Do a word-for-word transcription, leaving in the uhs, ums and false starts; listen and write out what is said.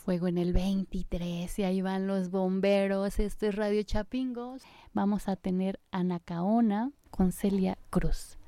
Fuego en el veintitrés y ahí van los bomberos. Esto es Radio Chapingos. Vamos a tener Anacaona con Celia Cruz.